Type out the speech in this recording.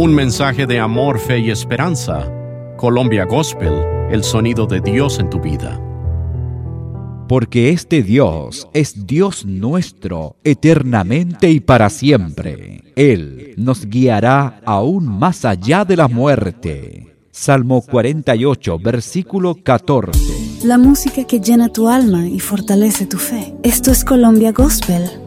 Un mensaje de amor, fe y esperanza. Colombia Gospel, el sonido de Dios en tu vida. Porque este Dios es Dios nuestro, eternamente y para siempre. Él nos guiará aún más allá de la muerte. Salmo 48, versículo 14. La música que llena tu alma y fortalece tu fe. Esto es Colombia Gospel